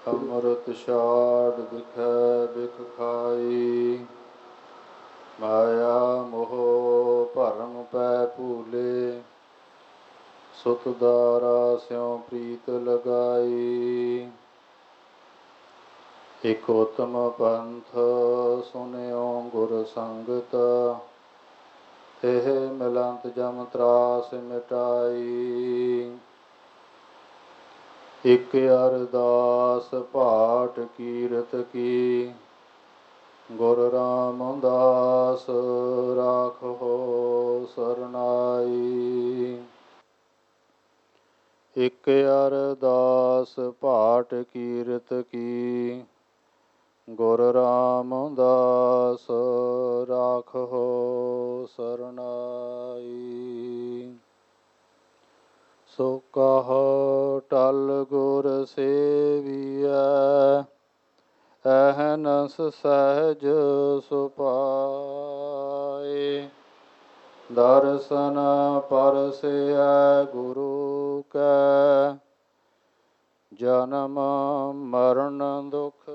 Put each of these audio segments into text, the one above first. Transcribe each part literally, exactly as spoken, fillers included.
ਅੰਮ੍ਰਿਤ ਛਾੜ ਦਿਖੈ ਬਿਖ ਖਾਈ। ਮਾਇਆ ਮੋਹ ਭਰਮ ਪੈ ਭੂਲੇ, ਸੁਤ ਦਾਰਾ ਸਿਉ ਪ੍ਰੀਤ ਲਗਾਈ। ਇਕ ਉਤਮ ਪੰਥ ਸੁਨਿਓ ਗੁਰ ਸੰਗਤ, ਇਹ ਮਿਲੰਤ ਜਮ ਤਰਾਸ ਮਿਟਾਈ। ਇਕ ਅਰਦਾਸ ਭਾਟ ਕੀਰਤ ਕੀ, ਗੁਰ ਰਾਮਦਾਸ ਰਾਖੋ ਸਰਨਾਈ। ਇਕ ਅਰਦਾਸ ਭਾਟ ਕੀਰਤ ਕੀ, ਗੁਰ ਰਾਮਦਾਸ ਰਾਖੋ ਸਰਨਾਈ। ਸੋ ਕਹੋ ਟਲ ਗੁਰ ਸੇਵੀਐ, ਅਹਨਸ ਸਹਿਜ ਸੁਪਾਏ। ਦਰਸ਼ਨ ਪਰਸਿਐ ਗੁਰੂ ਕੈ, ਜਨਮ ਮਰਨ ਦੁਖ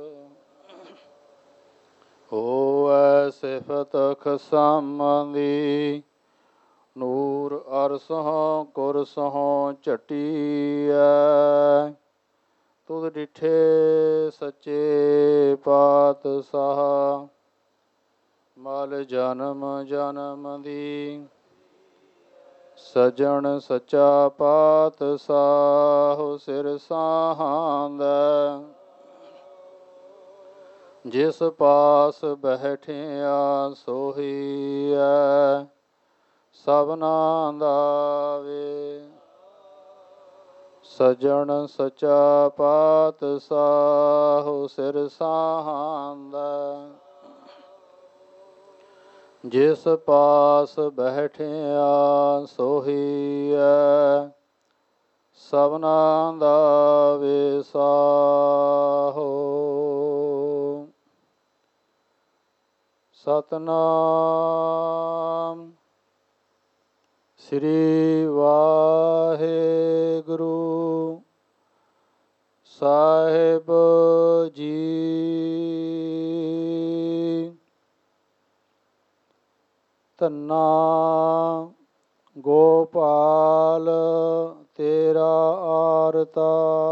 ਹੋਵੈ ਸਿਫਤ ਖਸਮ ਦੀ। ਨੂਰ ਅਰਸਹੁ ਕੁਰਸਹੁ ਝਟੀਐ, ਤੁਧ ਡਿਠੇ ਸੱਚੇ ਪਾਤਸ਼ਾਹ। ਮਲ ਜਨਮ ਜਨਮ ਦੀ, ਸਜਣ ਸੱਚਾ ਪਾਤਸ਼ਾਹ ਸਿਰ ਸਾਹਾਂਦਾ। ਜਿਸ ਪਾਸ ਬੈਠਿਆ ਸੋਹੀਐ, ਸਭਨਾ ਦਾ ਵੇ। ਸਜਣ ਸੱਚਾ ਪਾਤਸ਼ਾਹ ਸਿਰ ਸਾਹਾਂਦਾ। ਜਿਸ ਪਾਸ ਬੈਠਿਆ ਸੋਹੀਐ, ਸਭਨਾ ਦਾ ਵੇਸਾਹੋ। ਸਤਿਨਾਮ ਸ੍ਰੀ ਵਾਹਿਗੁਰੂ ਸਾਹਿਬ ਜੀ। ਧੰਨਾ ਗੋਪਾਲ ਤੇਰਾ ਆਰਤਾ,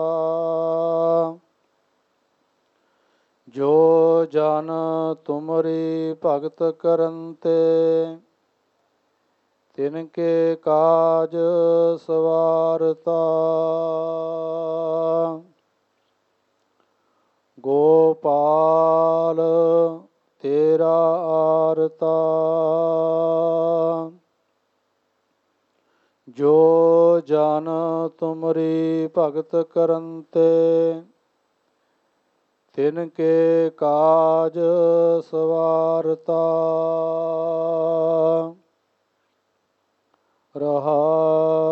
ਜੋ ਜਨ ਤੁਮਰੀ ਭਗਤ ਕਰਨ ਤੇ, ਤਿਨ ਕੇ ਕਾਜ ਸਵਾਰਤਾ। ਗੋਪਾਲ ਤੇਰਾ ਆਰਤਾ, ਜੋ ਜਨ ਤੁਮਰੀ ਭਗਤ ਕਰਨ ਤੇ, ਤਿਨ ਕੇ ਕਾਜ ਸਵਾਰਤਾ। ਰਹਾਉ